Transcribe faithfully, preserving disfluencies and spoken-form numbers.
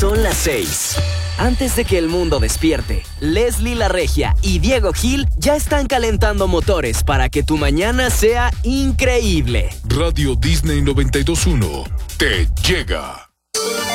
Son las seis. Antes de que el mundo despierte, Leslie La Regia y Diego Gil ya están calentando motores para que tu mañana sea increíble. Radio Disney noventa y dos punto uno te llega.